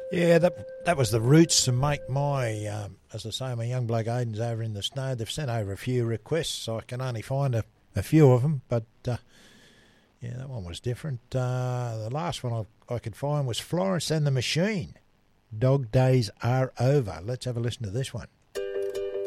Yeah, that was the Roots to make my, as I say, my young bloke Aiden's over in the snow. They've sent over a few requests, so I can only find a few of them, but yeah, that one was different. The last one I could find was Florence and the Machine. Dog days are over. Let's have a listen to this one.